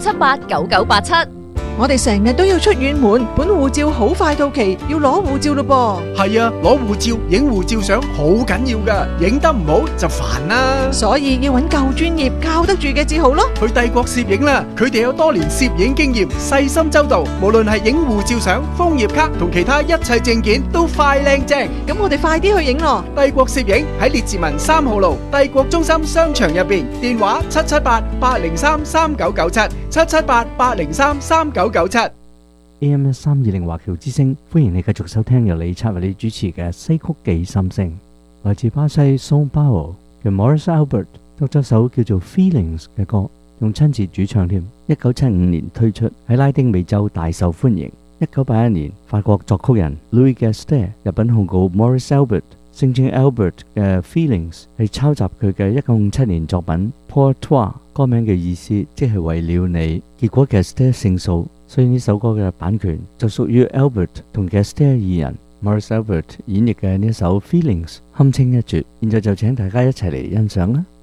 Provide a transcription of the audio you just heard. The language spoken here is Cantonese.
7789987。 我哋成日都要出遠門，本護照好快到期，要攞護照咯噃。 係啊，攞護照影護照相好緊要噶，影得唔好就煩啦。 所以要揾夠專業、靠得住嘅至好咯。 去帝國攝影啦，佢哋有多年攝影經驗，細心周到，無論係影護照相、楓葉卡同其他一切證件都快靚正。 咁我哋快啲去影咯。 帝國攝影喺列治文3號路帝國中心商場入邊，電話778-803-3997，778-803-3997。 AM1320華僑之聲，歡迎你繼續收聽由李察為你主持嘅西曲記心聲。來自巴西 São Paulo 嘅 Morris Albert 得咗首叫做 Feelings 嘅歌，用親自主唱添。1975年推出，喺拉丁美洲大受歡迎。1981年，法國作曲人 Louis Gaston 入稟控告 Morris Albert， 聲稱 Albert 嘅 Feelings 係抄襲佢嘅1957年作品 Pour Toi， 歌名嘅意思即係為了你。結果 Gaston 勝訴，所以呢首歌嘅版權就屬於 Albert 同 Gaston 二人。Morris Albert 演繹嘅呢首 Feelings 堪稱一絕，現在就請大家一齊嚟欣賞啦。